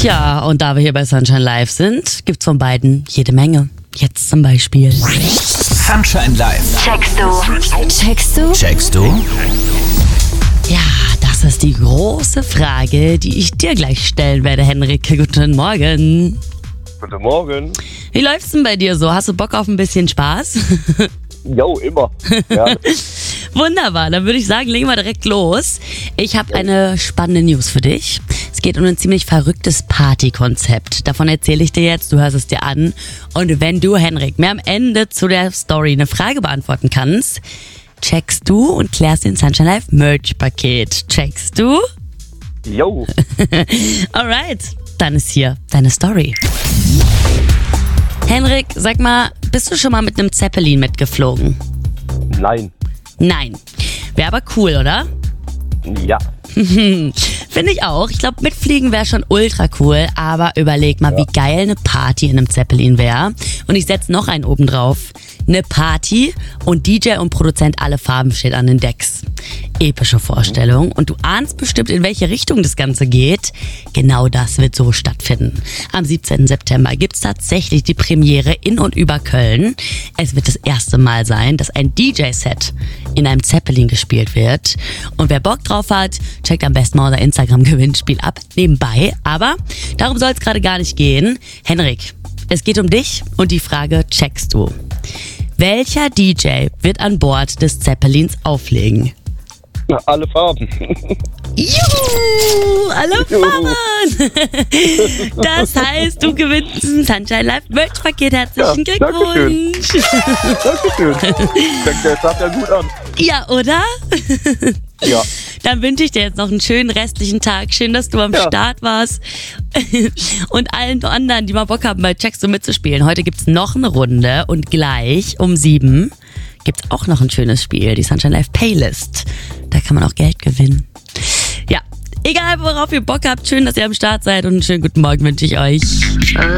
Tja, und da wir hier bei Sunshine Live sind, gibt's von beiden jede Menge. Jetzt zum Beispiel. Sunshine Live. Checkst du? Checkst du? Checkst du? Ja, das ist die große Frage, die ich dir gleich stellen werde, Henrik. Guten Morgen. Guten Morgen. Wie läuft's denn bei dir so? Hast du Bock auf ein bisschen Spaß? Jo, immer. Ja. Wunderbar, dann würde ich sagen, legen wir direkt los. Ich habe eine spannende News für dich. Es geht um ein ziemlich verrücktes Partykonzept. Davon erzähle ich dir jetzt, du hörst es dir an. Und wenn du, Henrik, mir am Ende zu der Story eine Frage beantworten kannst, checkst du und klärst den Sunshine Live Merch-Paket. Checkst du? Jo. Alright, dann ist hier deine Story. Henrik, sag mal, bist du schon mal mit einem Zeppelin mitgeflogen? Nein. Nein. Wäre aber cool, oder? Ja. Finde ich auch. Ich glaube, mitfliegen wäre schon ultra cool, aber überleg mal, wie geil eine Party in einem Zeppelin wäre. Und ich setze noch einen oben drauf. Eine Party und DJ und Produzent alle Farben steht an den Decks. Epische Vorstellung. Und du ahnst bestimmt, in welche Richtung das Ganze geht. Genau das wird so stattfinden. Am 17. September gibt's tatsächlich die Premiere in und über Köln. Es wird das erste Mal sein, dass ein DJ-Set in einem Zeppelin gespielt wird. Und wer Bock drauf hat, checkt am besten mal unser Instagram-Gewinnspiel ab. Nebenbei. Aber darum soll es gerade gar nicht gehen. Henrik, es geht um dich und die Frage checkst du. Welcher DJ wird an Bord des Zeppelins auflegen? Alle Farben. Juhu, alle Farben! Das heißt, du gewinnst ein Sunshine Live Merch-Paket. Herzlichen Glückwunsch! Dankeschön. Das sah ja gut an. Ja, oder? Ja. Dann wünsche ich dir jetzt noch einen schönen restlichen Tag. Schön, dass du am Start warst. Und allen anderen, die mal Bock haben, bei Checkst du mitzuspielen. Heute gibt's noch eine Runde und gleich um 7 gibt's auch noch ein schönes Spiel, die Sunshine Live Playlist. Da kann man auch Geld gewinnen. Ja, egal worauf ihr Bock habt, schön, dass ihr am Start seid und einen schönen guten Morgen wünsche ich euch.